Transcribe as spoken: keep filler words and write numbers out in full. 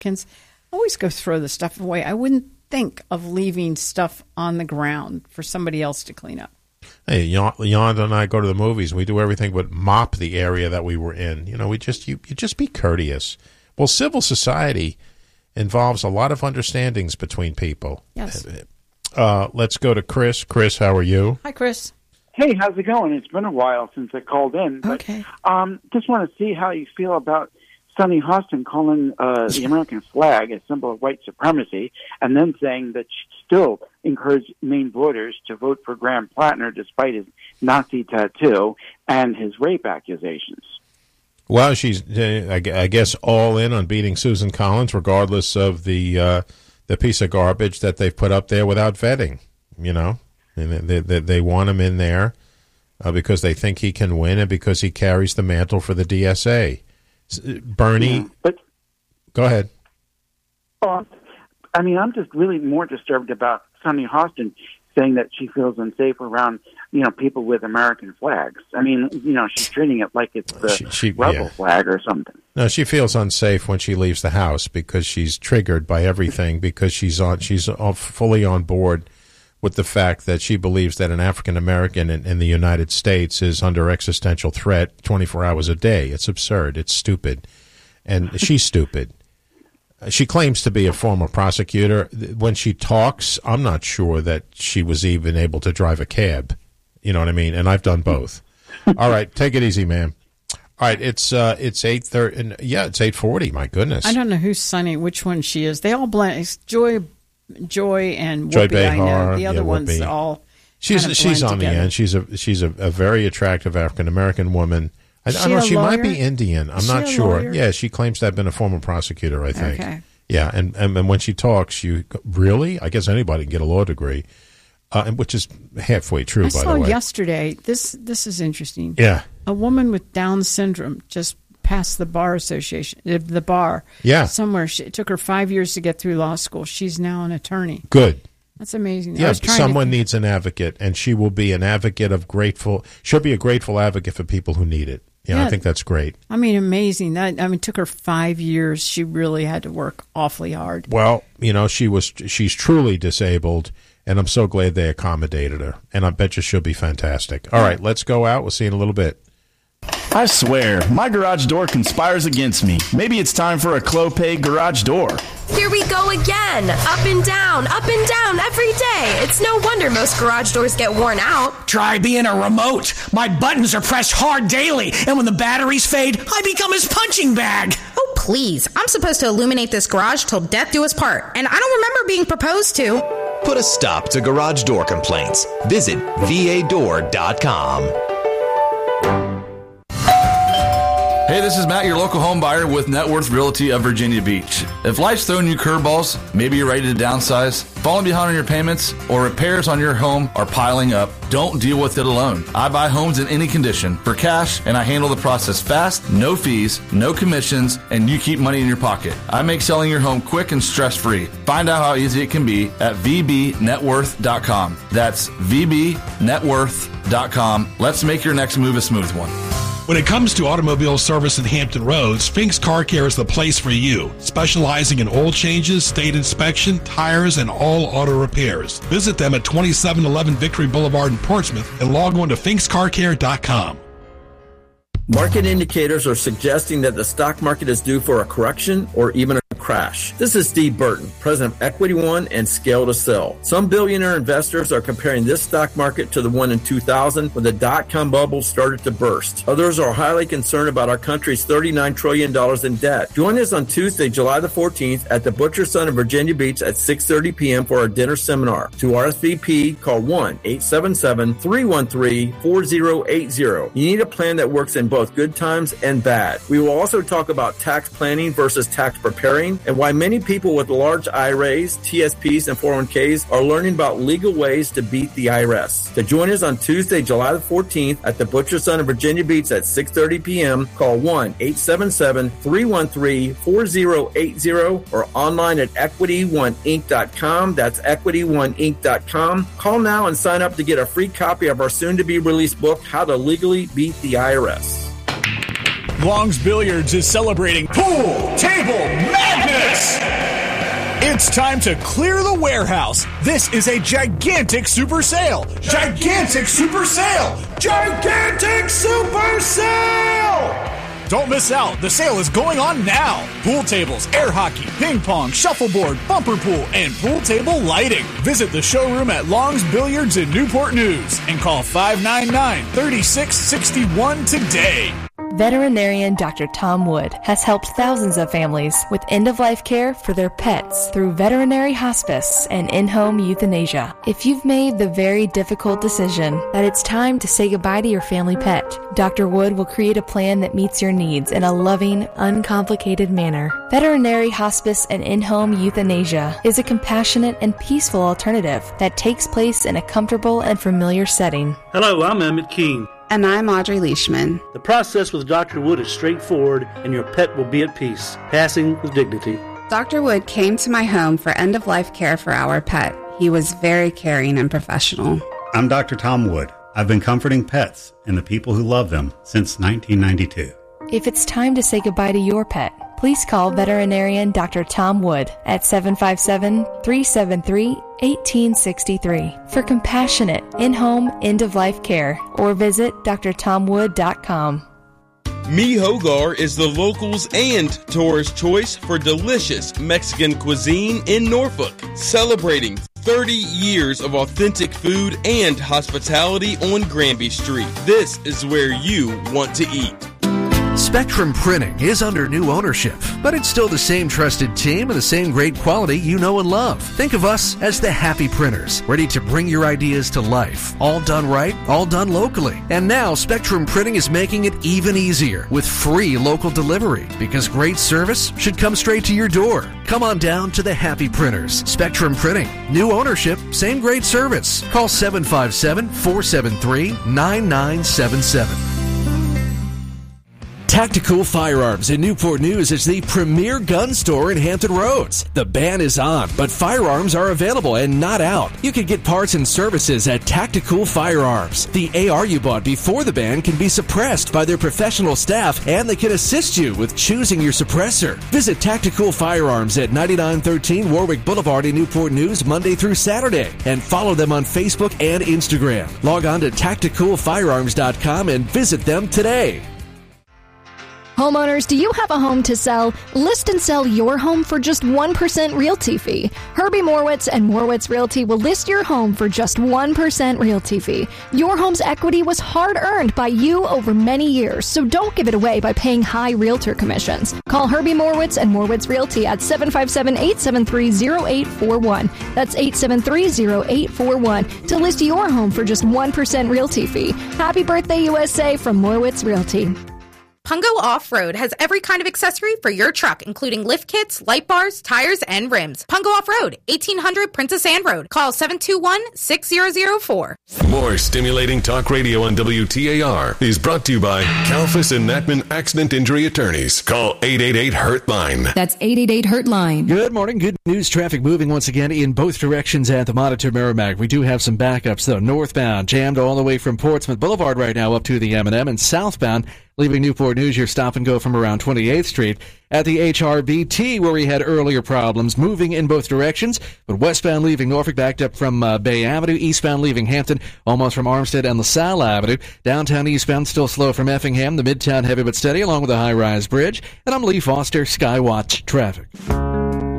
Africans always go throw the stuff away. I wouldn't think of leaving stuff on the ground for somebody else to clean up. Hey, Yolanda and I go to the movies. We do everything but mop the area that we were in. You know, we just you, you just be courteous. Well, civil society involves a lot of understandings between people. Yes. Uh, let's go to Chris. Chris, how are you? Hi, Chris. Hey, how's it going? It's been a while since I called in. But, okay. Um, just want to see how you feel about Sunny Hostin calling uh, the American flag a symbol of white supremacy, and then saying that she still encouraged Maine voters to vote for Graham Plattner despite his Nazi tattoo and his rape accusations. Well, she's, uh, I guess, all in on beating Susan Collins, regardless of the uh, the piece of garbage that they've put up there without vetting. You know, and they they, they want him in there uh, because they think he can win and because he carries the mantle for the D S A. Bernie, yeah, but go ahead. Oh, I mean, I'm just really more disturbed about Sunny Hostin saying that she feels unsafe around, you know, people with American flags. I mean, you know, she's treating it like it's the she, she, rebel yeah. flag or something. No, she feels unsafe when she leaves the house because she's triggered by everything, because she's on she's fully on board with the fact that she believes that an African American in, in the United States is under existential threat twenty-four hours a day. It's absurd. It's stupid. And she's stupid. She claims to be a former prosecutor. When she talks, I'm not sure that she was even able to drive a cab. You know what I mean? And I've done both. All right, take it easy, ma'am. All right, it's uh, it's eight thirty. And yeah, it's eight forty. My goodness. I don't know who's Sunny, which one she is. They all blend. It's Joy, Joy, and Joy Whoopi. Behar, I know the other yeah, ones Whoopi. all. She's kind of she's blend on together. the end. She's a she's a, a very attractive African American woman. I, I Is don't she know. a She might lawyer? be Indian. I'm Is she not a sure. lawyer? Yeah, she claims to have been a former prosecutor, I think. Okay. Yeah, and, and and when she talks, you really, I guess anybody can get a law degree, uh, and which is halfway true, I by saw the way. yesterday. This this is interesting. Yeah. A woman with Down syndrome just passed the bar association, uh, the bar. Yeah. Somewhere. She, it took her five years to get through law school. She's now an attorney. Good. That's amazing. I Yeah, was trying someone to, needs an advocate, and she will be an advocate of grateful. She'll be a grateful advocate for people who need it. Yeah, Yeah. I think that's great. I mean, amazing. That I mean, it took her five years. She really had to work awfully hard. Well, you know, she was she's truly disabled, and I'm so glad they accommodated her. And I bet you she'll be fantastic. All right, let's go out. We'll see you in a little bit. I swear, my garage door conspires against me. Maybe it's time for a Clopay garage door. Here we go again. Up and down, up and down every day. It's no wonder most garage doors get worn out. Try being a remote. My buttons are pressed hard daily, and when the batteries fade, I become his punching bag. Oh, please. I'm supposed to illuminate this garage till death do us part, and I don't remember being proposed to. Put a stop to garage door complaints. Visit V A door dot com. Hey, this is Matt, your local home buyer with Net Worth Realty of Virginia Beach. If life's throwing you curveballs, maybe you're ready to downsize, falling behind on your payments, or repairs on your home are piling up, don't deal with it alone. I buy homes in any condition for cash, and I handle the process fast, no fees, no commissions, and you keep money in your pocket. I make selling your home quick and stress-free. Find out how easy it can be at V B net worth dot com. That's V B net worth dot com. Let's make your next move a smooth one. When it comes to automobile service in Hampton Roads, Fink's Car Care is the place for you, specializing in oil changes, state inspection, tires, and all auto repairs. Visit them at twenty-seven eleven Victory Boulevard in Portsmouth and log on to finks car care dot com. Market indicators are suggesting that the stock market is due for a correction or even a crash. This is Steve Burton, president of Equity One and Scale to Sell. Some billionaire investors are comparing this stock market to the one in two thousand when the dot-com bubble started to burst. Others are highly concerned about our country's thirty-nine trillion dollars in debt. Join us on Tuesday, July the fourteenth at the Butcher Son in Virginia Beach at six thirty p.m. for our dinner seminar. To R S V P, call one eight seven seven, three one three, four zero eight zero. You need a plan that works in both good times and bad. We will also talk about tax planning versus tax preparing and why many people with large I R As, T S Ps, and four oh one k's are learning about legal ways to beat the I R S. To join us on Tuesday, July the fourteenth at the Butcher Son in Virginia Beach at six thirty p.m., call one eight seven seven, three one three, four zero eight zero or online at equity one inc dot com. That's equity one inc dot com. Call now and sign up to get a free copy of our soon-to-be-released book, How to Legally Beat the I R S. Long's Billiards is celebrating Pool Table Madness! this? It's time to clear the warehouse. This is a gigantic super sale. Gigantic super sale. Gigantic super sale. Don't miss out. The sale is going on now. Pool tables, air hockey, ping pong, shuffleboard, bumper pool, and pool table lighting. Visit the showroom at Long's Billiards in Newport News and call five nine nine, three six six one today. Veterinarian Doctor Tom Wood has helped thousands of families with end-of-life care for their pets through veterinary hospice and in-home euthanasia. If you've made the very difficult decision that it's time to say goodbye to your family pet, Doctor Wood will create a plan that meets your needs in a loving, uncomplicated manner. Veterinary hospice and in-home euthanasia is a compassionate and peaceful alternative that takes place in a comfortable and familiar setting. Hello, I'm Emmett Keene. And I'm Audrey Leishman. The process with Doctor Wood is straightforward, and your pet will be at peace, passing with dignity. Doctor Wood came to my home for end-of-life care for our pet. He was very caring and professional. I'm Doctor Tom Wood. I've been comforting pets and the people who love them since nineteen ninety-two. If it's time to say goodbye to your pet, please call veterinarian Doctor Tom Wood at seven five seven, three seven three, one eight six three for compassionate in-home end-of-life care, or visit d r tom wood dot com. Mi Hogar is the locals and tourist choice for delicious Mexican cuisine in Norfolk, celebrating thirty years of authentic food and hospitality on Granby Street. This is where you want to eat. Spectrum Printing is under new ownership, but it's still the same trusted team and the same great quality you know and love. Think of us as the Happy Printers, ready to bring your ideas to life. All done right, all done locally. And now Spectrum Printing is making it even easier with free local delivery, because great service should come straight to your door. Come on down to the Happy Printers. Spectrum Printing. New ownership, same great service. Call seven five seven, four seven three, nine nine seven seven. Tactical Firearms in Newport News is the premier gun store in Hampton Roads. The ban is on, but firearms are available and not out. You can get parts and services at Tactical Firearms. The A R you bought before the ban can be suppressed by their professional staff, and they can assist you with choosing your suppressor. Visit Tactical Firearms at ninety-nine thirteen Warwick Boulevard in Newport News Monday through Saturday, and follow them on Facebook and Instagram. Log on to tactical firearms dot com and visit them today. Homeowners, do you have a home to sell? List and sell your home for just one percent realty fee. Herbie Morwitz and Morwitz Realty will list your home for just one percent realty fee. Your home's equity was hard-earned by you over many years, so don't give it away by paying high realtor commissions. Call Herbie Morwitz and Morwitz Realty at seven five seven, eight seven three, zero eight four one. That's eight seven three, zero eight four one to list your home for just one percent realty fee. Happy birthday, U S A from Morwitz Realty. Pungo Off-Road has every kind of accessory for your truck, including lift kits, light bars, tires, and rims. Pungo Off-Road, eighteen hundred Princess Anne Road. Call seven two one, six zero zero four. More stimulating talk radio on W T A R is brought to you by Kalfas and Natman Accident Injury Attorneys. Call eight eight eight, hurt line. That's eight eight eight, hurt line. Good morning. Good news. Traffic moving once again in both directions at the Monitor Merrimack. We do have some backups, though. Northbound, jammed all the way from Portsmouth Boulevard right now up to the M and M, and southbound, leaving Newport News, your stop and go from around twenty-eighth Street at the H R B T, where we had earlier problems, moving in both directions. But westbound leaving Norfolk, backed up from uh, Bay Avenue. Eastbound leaving Hampton, almost from Armstead and LaSalle Avenue. Downtown eastbound still slow from Effingham. The Midtown heavy but steady, along with the high-rise bridge. And I'm Lee Foster, Skywatch Traffic.